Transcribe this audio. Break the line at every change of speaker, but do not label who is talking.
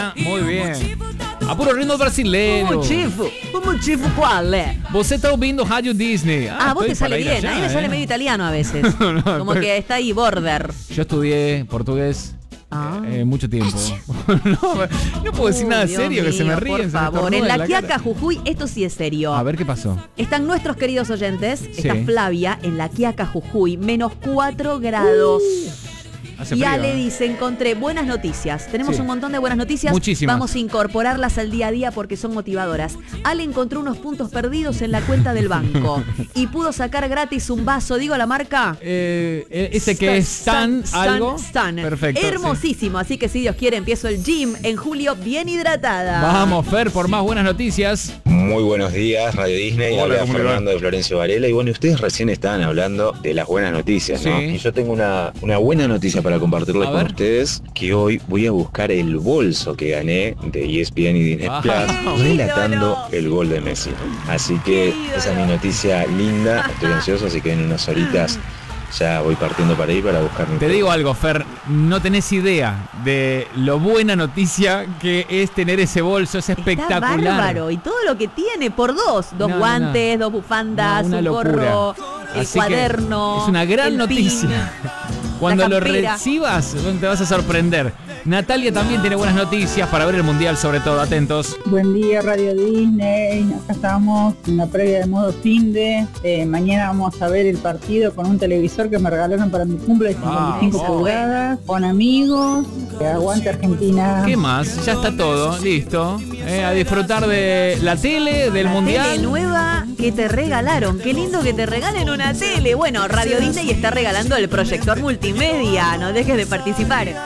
Muy bien. A puro ritmo brasileiro.
Un motivo qual é?
Você tá ouvindo Rádio Disney.
Vos te
estoy
sale
para ir
bien.
allá,
A mí me sale medio italiano a veces.
No,
Como que está ahí, border.
Yo estudié portugués mucho tiempo. no puedo decir nada
Dios
serio, que se me
mío,
ríen.
por
se me
favor,
estornuda
en La
cara.
Quiaca, Jujuy, esto sí es serio.
A ver qué pasó.
Están nuestros queridos oyentes. Está
Sí.
Flavia en La Quiaca, Jujuy, menos 4 grados.
Hace
Y
frío,
Ale
¿eh?
dice, encontré buenas noticias. Tenemos
Sí.
un montón de buenas noticias.
Muchísimas.
Vamos a incorporarlas al día a día porque son motivadoras. Ale encontró unos puntos perdidos en la cuenta del banco y pudo sacar gratis un vaso. ¿Digo la marca?
Ese que es Stan algo.
Stan.
Perfecto.
Hermosísimo. Así que si Dios quiere, empiezo el gym en julio bien hidratada.
Vamos, Fer, por más buenas noticias.
Muy buenos días, Radio Disney.
Hola,
Habla
¿cómo le va?
Fernando de Florencio Varela. Y bueno, ustedes recién estaban hablando de las buenas noticias, ¿no?
Sí.
Y yo tengo una buena noticia para compartirles
A
con
ver.
ustedes, que hoy voy a buscar el bolso que gané de ESPN y Disney
Ah.
Plus relatando el gol de Messi. Así que esa es mi noticia linda. Estoy ansioso, así que en unas horitas ya voy partiendo para ahí para buscar mi
Te
premio.
digo algo, Fer, no tenés idea de lo buena noticia que es tener ese bolso, es espectacular.
Está bárbaro. Y todo lo que tiene por dos. Dos
No,
guantes, dos bufandas,
No, una
un
locura.
gorro, el
Así que
cuaderno.
es una gran
el
noticia.
pin.
Cuando lo
campera.
recibas, te vas a sorprender. Natalia también tiene buenas noticias para ver el Mundial, sobre todo. Atentos.
Buen día, Radio Disney. Acá estamos en la previa de modo finde. Mañana vamos a ver el partido con un televisor que me regalaron para mi cumple de 55
Vamos.
pulgadas, con amigos. Aguante Argentina.
¿Qué más? Ya está todo, listo. A disfrutar de la tele, del
La
Mundial.
tele nueva que te regalaron. Qué lindo que te regalen una tele. Bueno, Radio Disney está regalando el proyector multimedia. No dejes de participar.